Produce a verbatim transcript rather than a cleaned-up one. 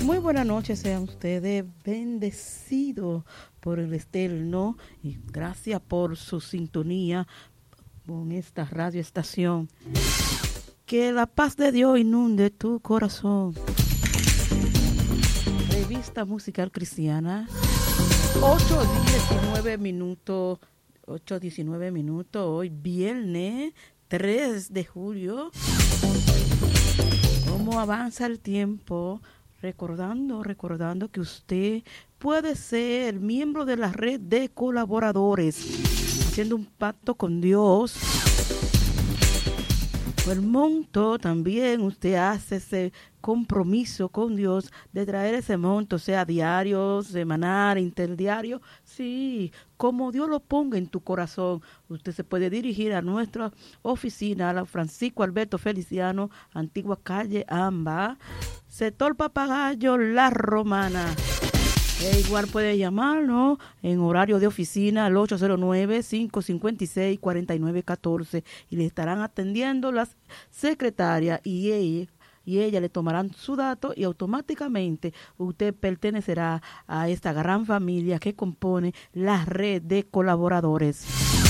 Muy buenas noches, sean ustedes bendecidos por el Eterno y gracias por su sintonía con esta radioestación. Que la paz de Dios inunde tu corazón. Revista Musical Cristiana, ocho diecinueve minutos, ocho diecinueve minutos, hoy viernes tres de julio. ¿Cómo avanza el tiempo? Recordando, recordando que usted puede ser miembro de la red de colaboradores, haciendo un pacto con Dios. Por el monto también usted hace ese compromiso con Dios de traer ese monto, sea diario, semanal, interdiario. Sí, como Dios lo ponga en tu corazón, usted se puede dirigir a nuestra oficina, a la Francisco Alberto Feliciano, antigua calle Amba, sector Papagayo, La Romana. E igual puede llamarnos en horario de oficina al ocho cero nueve, cinco cinco seis, cuatro nueve uno cuatro y le estarán atendiendo las secretarias y ella, y ella le tomarán su dato y automáticamente usted pertenecerá a esta gran familia que compone la red de colaboradores.